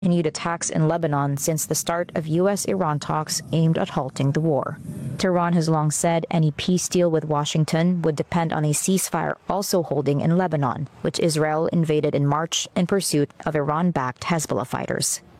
continued attacks in Lebanon since the start of U.S.-Iran talks aimed at halting the war. Tehran has long said any peace deal with Washington would depend on a ceasefire also holding in Lebanon, which Israel invaded in March in pursuit of Iran-backed Hezbollah fighters.